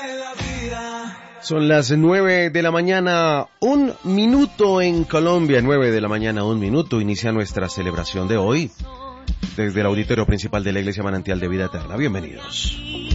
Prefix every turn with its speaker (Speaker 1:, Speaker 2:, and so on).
Speaker 1: Son las 9 de la mañana, 1 minuto en Colombia, 9 de la mañana, 1 minuto, inicia nuestra celebración de hoy desde el auditorio principal de la Iglesia Manantial de Vida Eterna. Bienvenidos.